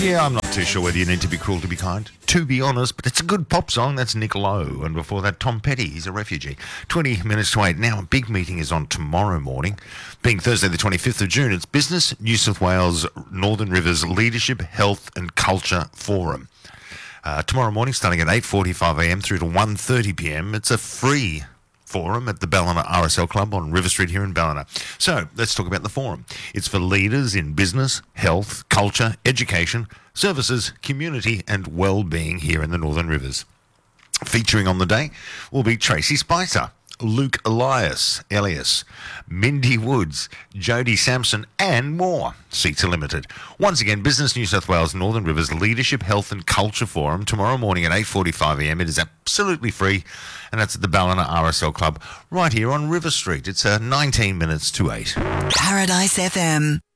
Yeah, I'm not too sure whether you need to be cruel to be kind, to be honest, but it's a good pop song. That's Nick Lowe. And before that, Tom Petty. He's a refugee. 20 minutes to 8. Now, a big meeting is on tomorrow morning. Being Thursday the 25th of June, it's Business New South Wales Northern Rivers Leadership, Health and Culture Forum. Tomorrow morning, starting at 8:45am through to 1:30pm. It's a free forum at the Ballina RSL Club on River Street here in Ballina. So let's talk about the forum. It's for leaders in business, health, culture, education, services, community and well-being here in the Northern Rivers. Featuring on the day will be Tracy Spicer, Luke Elias, Mindy Woods, Jodie Sampson and more. Seats are limited. Once again, Business New South Wales Northern Rivers Leadership, Health and Culture Forum tomorrow morning at 8:45am. It is absolutely free and that's at the Ballina RSL Club right here on River Street. It's 19 minutes to 8. Paradise FM.